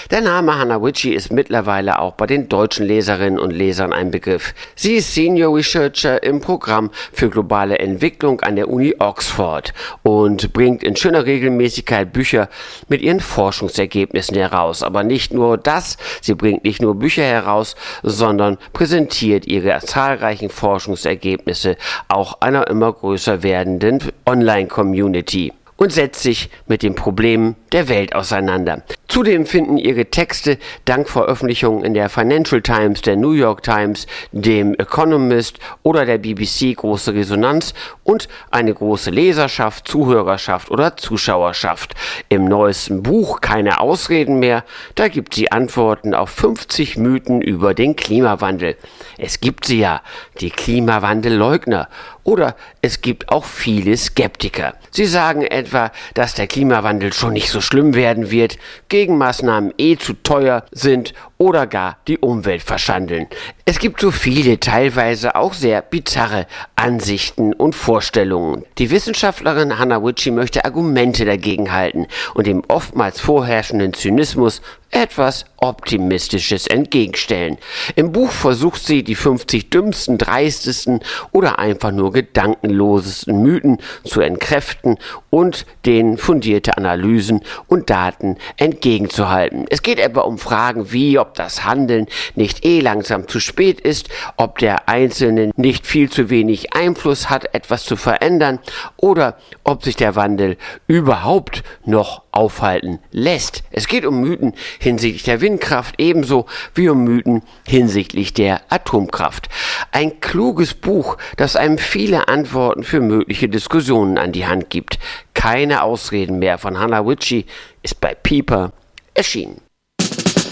Der Name Hannah Ritchie ist mittlerweile auch bei den deutschen Leserinnen und Lesern ein Begriff. Sie ist Senior Researcher im Programm für globale Entwicklung an der Uni Oxford und bringt in schöner Regelmäßigkeit Bücher mit ihren Forschungsergebnissen heraus. Aber nicht nur das, sie bringt nicht nur Bücher heraus, sondern präsentiert ihre zahlreichen Forschungsergebnisse auch einer immer größer werdenden Online-Community und setzt sich mit den Problemen der Welt auseinander. Zudem finden ihre Texte dank Veröffentlichungen in der Financial Times, der New York Times, dem Economist oder der BBC große Resonanz und eine große Leserschaft, Zuhörerschaft oder Zuschauerschaft. Im neuesten Buch Keine Ausreden mehr, da gibt sie Antworten auf 50 Mythen über den Klimawandel. Es gibt sie ja, die Klimawandelleugner, oder es gibt auch viele Skeptiker. Sie sagen etwa, dass der Klimawandel schon nicht so schlimm werden wird, Gegenmaßnahmen zu teuer sind oder gar die Umwelt verschandeln. Es gibt so viele, teilweise auch sehr bizarre Ansichten und Vorstellungen. Die Wissenschaftlerin Hannah Ritchie möchte Argumente dagegen halten und dem oftmals vorherrschenden Zynismus etwas Optimistisches entgegenstellen. Im Buch versucht sie, die 50 dümmsten, dreistesten oder einfach nur gedankenlosesten Mythen zu entkräften und denen fundierte Analysen und Daten entgegenzuhalten. Es geht etwa um Fragen wie, ob das Handeln nicht langsam zu spät ist, ob der Einzelne nicht viel zu wenig Einfluss hat, etwas zu verändern oder ob sich der Wandel überhaupt noch aufhalten lässt. Es geht um Mythen hinsichtlich der Windkraft ebenso wie um Mythen hinsichtlich der Atomkraft. Ein kluges Buch, das einem viele Antworten für mögliche Diskussionen an die Hand gibt. Keine Ausreden mehr von Hannah Ritchie ist bei Piper erschienen.